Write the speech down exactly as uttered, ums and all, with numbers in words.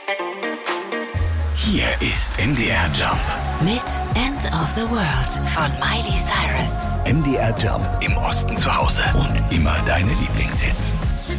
Hier ist M D R Jump. Mit End of the World von Miley Cyrus. M D R Jump im Osten zu Hause und immer deine Lieblingshits.